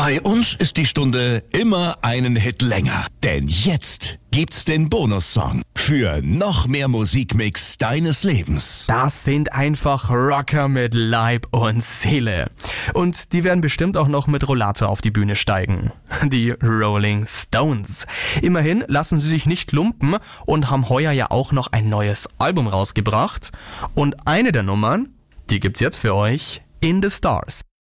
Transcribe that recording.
Bei uns ist die Stunde immer einen Hit länger. Denn jetzt gibt's den Bonussong für noch mehr Musikmix deines Lebens. Das sind einfach Rocker mit Leib und Seele. Und die werden bestimmt auch noch mit Rollator auf die Bühne steigen. Die Rolling Stones. Immerhin lassen sie sich nicht lumpen und haben heuer ja auch noch ein neues Album rausgebracht. Und eine der Nummern, die gibt's jetzt für euch in the Stars.